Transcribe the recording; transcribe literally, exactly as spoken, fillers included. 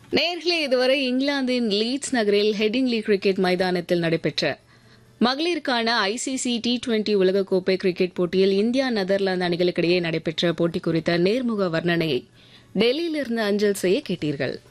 நேர்களே, இதுவரை இங்கிலாந்தின் லீட்ஸ் நகரில் ஹெடிங்லி கிரிக்கெட் மைதானத்தில் நடைபெற்ற மகளிருக்கான ஐசிசி டி டுவெண்டி உலகக்கோப்பை கிரிக்கெட் போட்டியில் இந்தியா நெதர்லாந்து அணிகளுக்கிடையே நடைபெற்ற போட்டி குறித்த நேர்முக வர்ணனையை டெல்லியிலிருந்து அஞ்சல் செய்ய கேட்டீர்கள்.